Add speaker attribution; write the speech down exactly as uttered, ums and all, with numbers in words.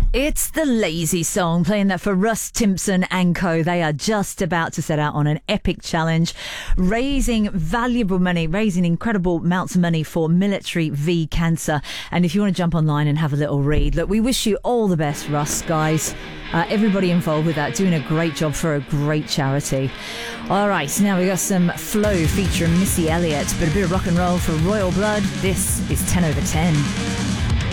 Speaker 1: It's the Lazy Song, playing that for Russ Timpson and co. They are just about to set out on an epic challenge, raising valuable money, raising incredible amounts of money for Military v Cancer. And if you want to jump online and have a little read, look, we wish you all the best, Russ, guys. Uh, everybody involved with that, doing a great job for a great charity. All right, now we got some Flow featuring Missy Elliott, but a bit of rock and roll for Royal Blood. This is ten over ten.